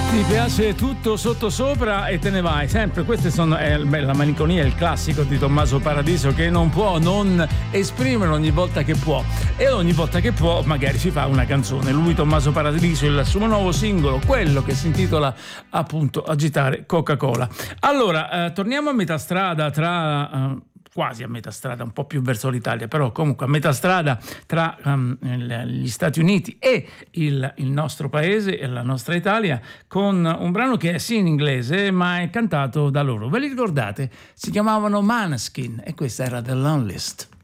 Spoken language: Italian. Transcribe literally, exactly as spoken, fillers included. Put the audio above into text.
Ti piace tutto sottosopra e te ne vai sempre. Queste sono eh, beh, la malinconia, il classico di Tommaso Paradiso, che non può non esprimere ogni volta che può, e ogni volta che può magari ci fa una canzone. Lui, Tommaso Paradiso, il suo nuovo singolo, quello che si intitola appunto Agitare Coca-Cola. Allora eh, torniamo a metà strada tra eh, quasi a metà strada, un po' più verso l'Italia, però comunque a metà strada tra um, gli Stati Uniti e il, il nostro paese e la nostra Italia, con un brano che è sì in inglese ma è cantato da loro. Ve li ricordate? Si chiamavano Måneskin e questa era The Lonelist.